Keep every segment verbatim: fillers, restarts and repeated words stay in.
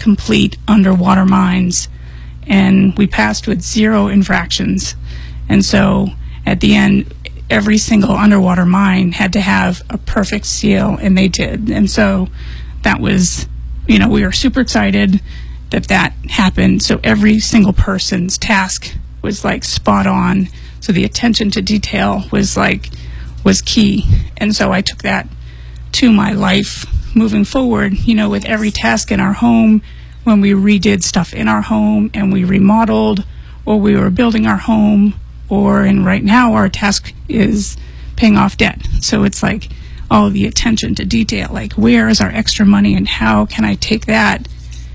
complete underwater mines, and we passed with zero infractions. And so at the end, every single underwater mine had to have a perfect seal, and they did. And so that was, you know, we were super excited that that happened. So every single person's task was like spot on. So the attention to detail was like, was key. And so I took that to my life moving forward, you know, with every task in our home, when we redid stuff in our home and we remodeled, or we were building our home, or and right now our task is paying off debt. So it's like all the attention to detail, like where is our extra money and how can I take that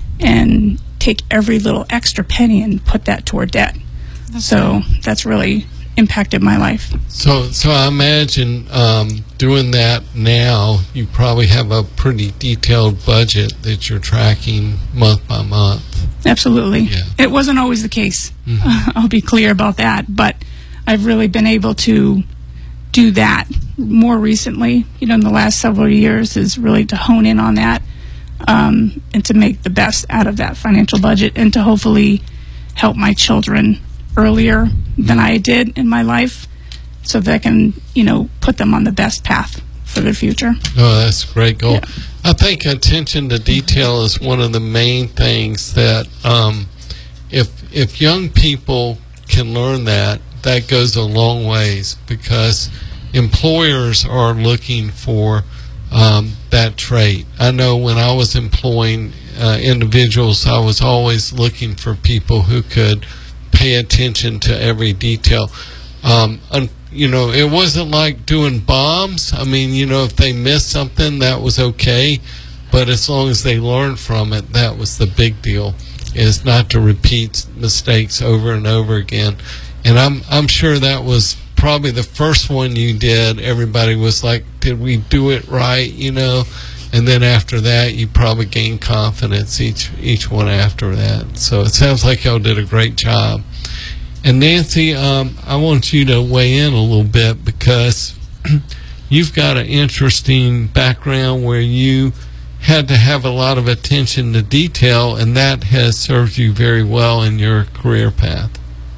and take every little extra penny and put that toward debt. That's so right. That's really impacted my life. So, so I imagine um, doing that now, you probably have a pretty detailed budget that you're tracking month by month. Absolutely. Yeah. It wasn't always the case. Mm-hmm. Uh, I'll be clear about that. But I've really been able to do that more recently, you know, in the last several years, is really to hone in on that um, and to make the best out of that financial budget, and to hopefully help my children earlier than I did in my life, so that I can, you know, put them on the best path for the future. Oh, that's a great goal. Yeah. I think attention to detail is one of the main things that um, if if young people can learn that, that goes a long ways, because employers are looking for um, that trait. I know when I was employing uh, individuals, I was always looking for people who could pay attention to every detail. Um, un- you know, it wasn't like doing bombs. I mean, you know, if they missed something, that was okay. But as long as they learned from it, that was the big deal, is not to repeat mistakes over and over again. And I'm I'm sure that was probably the first one you did. Everybody was like, did we do it right, you know? And then after that, you probably gained confidence each each one after that. So it sounds like y'all did a great job. And Nancy, um, I want you to weigh in a little bit, because you've got an interesting background where you had to have a lot of attention to detail, and that has served you very well in your career path.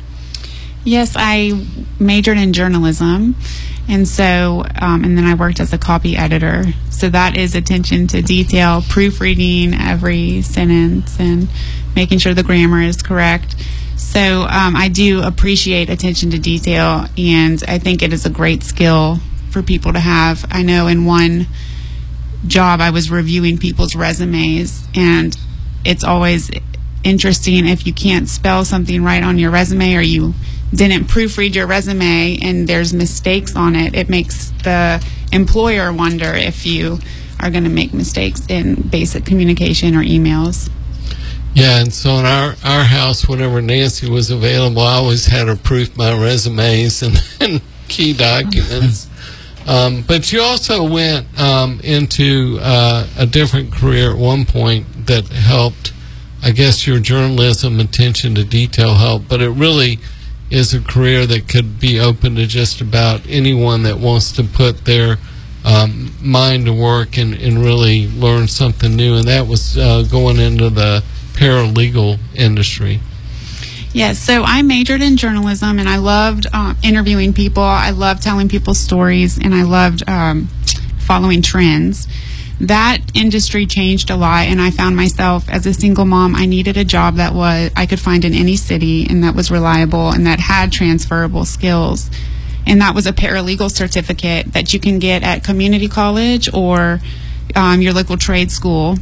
Yes, I majored in journalism. And so, um, and then I worked as a copy editor. So that is attention to detail, proofreading every sentence and making sure the grammar is correct. So um, I do appreciate attention to detail, and I think it is a great skill for people to have. I know in one job I was reviewing people's resumes, and it's always interesting if you can't spell something right on your resume, or you didn't proofread your resume and there's mistakes on it. It makes the employer wonder if you are going to make mistakes in basic communication or emails. Yeah, and so in our, our house, whenever Nancy was available, I always had her proof my resumes and, and key documents. Um, but you also went um, into uh, a different career at one point that helped. I guess your journalism attention to detail helped, but it really is a career that could be open to just about anyone that wants to put their um, mind to work and, and really learn something new, and that was uh, going into the paralegal industry. Yes, so I majored in journalism, and I loved uh, interviewing people. I loved telling people stories, and I loved um, following trends. That industry changed a lot, and I found myself as a single mom, I needed a job that was I could find in any city, and that was reliable and that had transferable skills. And that was a paralegal certificate that you can get at community college or um, your local trade school.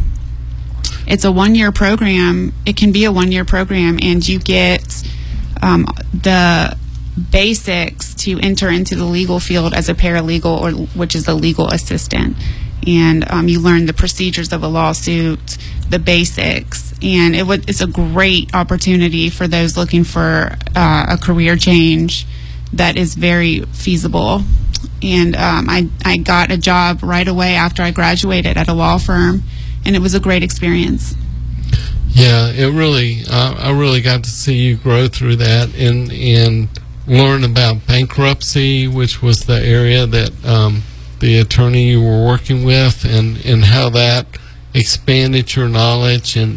It's a one-year program. It can be a one-year program, and you get um, the basics to enter into the legal field as a paralegal, or which is a legal assistant. And um, you learn the procedures of a lawsuit, the basics, and it w- it's a great opportunity for those looking for uh, a career change that is very feasible. And um, I, I got a job right away after I graduated at a law firm, and it was a great experience. Yeah, it really, uh, I really got to see you grow through that and, and learn about bankruptcy, which was the area that um, the attorney you were working with, and, and how that expanded your knowledge and